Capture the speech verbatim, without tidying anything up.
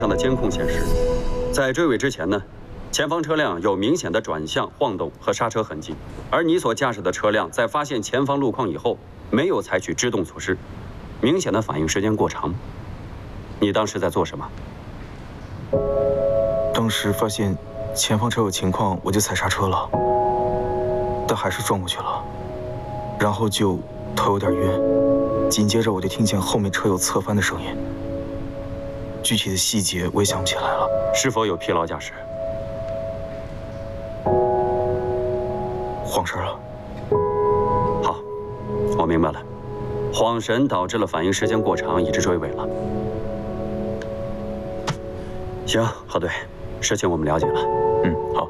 上的监控显示，在追尾之前呢，前方车辆有明显的转向、晃动和刹车痕迹，而你所驾驶的车辆在发现前方路况以后，没有采取制动措施，明显的反应时间过长。你当时在做什么？ 当时发现前方车有情况，我就踩刹车了，但还是撞过去了，然后就头有点晕，紧接着我就听见后面车有侧翻的声音。 具体的细节我也想不起来了。 是否有疲劳驾驶？ 晃神了。 好，我明白了。晃神导致了反应时间过长，以致追尾了。行，贺队，事情我们了解了。